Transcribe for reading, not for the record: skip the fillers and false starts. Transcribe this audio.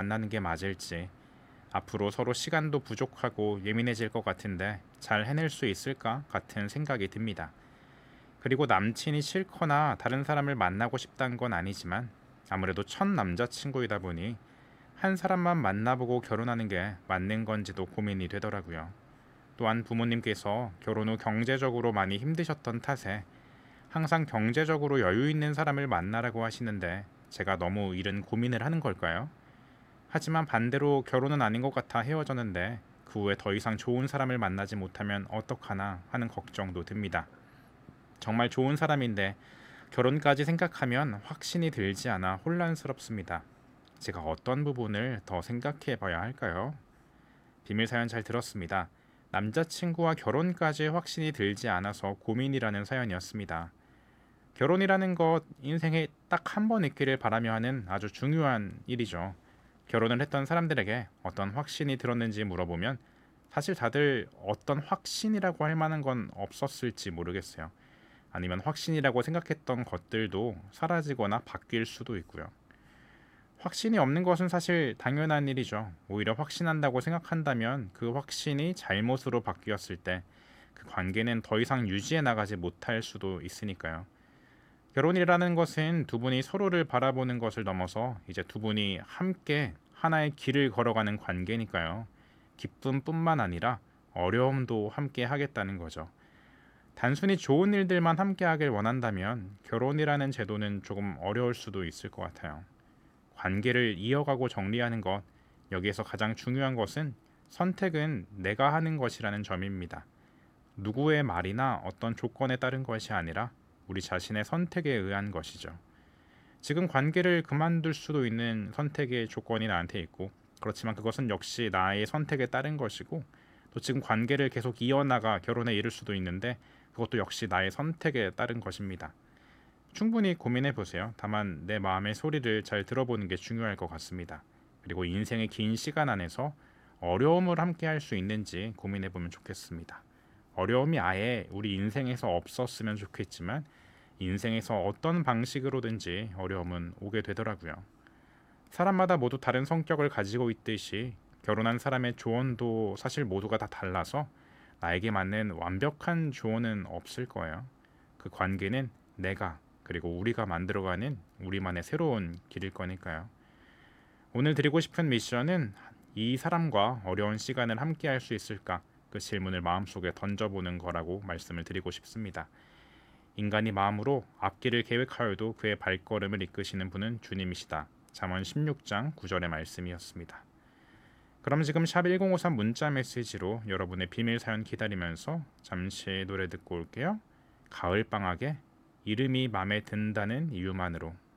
만나는 게 맞을지, 앞으로 서로 시간도 부족하고 예민해질 것 같은데 잘 해낼 수 있을까 같은 생각이 듭니다. 그리고 남친이 싫거나 다른 사람을 만나고 싶다는 건 아니지만 아무래도 첫 남자친구이다 보니 한 사람만 만나보고 결혼하는 게 맞는 건지도 고민이 되더라고요. 또한 부모님께서 결혼 후 경제적으로 많이 힘드셨던 탓에 항상 경제적으로 여유 있는 사람을 만나라고 하시는데 제가 너무 이른 고민을 하는 걸까요? 하지만 반대로 결혼은 아닌 것 같아 헤어졌는데 그 후에 더 이상 좋은 사람을 만나지 못하면 어떡하나 하는 걱정도 듭니다. 정말 좋은 사람인데 결혼까지 생각하면 확신이 들지 않아 혼란스럽습니다. 제가 어떤 부분을 더 생각해 봐야 할까요? 비밀 사연 잘 들었습니다. 남자친구와 결혼까지 확신이 들지 않아서 고민이라는 사연이었습니다. 결혼이라는 것 인생에 딱 한 번 있기를 바라며 하는 아주 중요한 일이죠. 결혼을 했던 사람들에게 어떤 확신이 들었는지 물어보면 사실 다들 어떤 확신이라고 할 만한 건 없었을지 모르겠어요. 아니면 확신이라고 생각했던 것들도 사라지거나 바뀔 수도 있고요. 확신이 없는 것은 사실 당연한 일이죠. 오히려 확신한다고 생각한다면 그 확신이 잘못으로 바뀌었을 때 그 관계는 더 이상 유지해 나가지 못할 수도 있으니까요. 결혼이라는 것은 두 분이 서로를 바라보는 것을 넘어서 이제 두 분이 함께 하나의 길을 걸어가는 관계니까요. 기쁨뿐만 아니라 어려움도 함께 하겠다는 거죠. 단순히 좋은 일들만 함께 하길 원한다면 결혼이라는 제도는 조금 어려울 수도 있을 것 같아요. 관계를 이어가고 정리하는 것, 여기에서 가장 중요한 것은 선택은 내가 하는 것이라는 점입니다. 누구의 말이나 어떤 조건에 따른 것이 아니라 우리 자신의 선택에 의한 것이죠. 지금 관계를 그만둘 수도 있는 선택의 조건이 나한테 있고, 그렇지만 그것은 역시 나의 선택에 따른 것이고, 또 지금 관계를 계속 이어나가 결혼에 이를 수도 있는데 그것도 역시 나의 선택에 따른 것입니다. 충분히 고민해 보세요. 다만 내 마음의 소리를 잘 들어보는 게 중요할 것 같습니다. 그리고 인생의 긴 시간 안에서 어려움을 함께 할 수 있는지 고민해 보면 좋겠습니다. 어려움이 아예 우리 인생에서 없었으면 좋겠지만 인생에서 어떤 방식으로든지 어려움은 오게 되더라고요. 사람마다 모두 다른 성격을 가지고 있듯이 결혼한 사람의 조언도 사실 모두가 다 달라서 나에게 맞는 완벽한 조언은 없을 거예요. 그 관계는 내가 그리고 우리가 만들어가는 우리만의 새로운 길일 거니까요. 오늘 드리고 싶은 미션은 이 사람과 어려운 시간을 함께 할 수 있을까? 그 질문을 마음속에 던져보는 거라고 말씀을 드리고 싶습니다. 인간이 마음으로 앞길을 계획하여도 그의 발걸음을 이끄시는 분은 주님이시다. 잠언 16장 9절의 말씀이었습니다. 그럼 지금 샵 1053 문자 메시지로 여러분의 비밀 사연 기다리면서 잠시 노래 듣고 올게요. 가을방학에 이름이 맘에 든다는 이유만으로.